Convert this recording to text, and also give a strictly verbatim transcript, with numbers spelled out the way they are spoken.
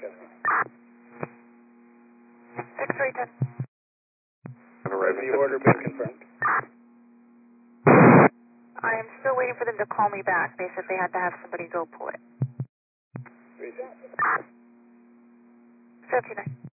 X-ray ten. Has the order been confirmed? I am still waiting for them to call me back. They said they had to have somebody go pull it. Reason? seventy-nine.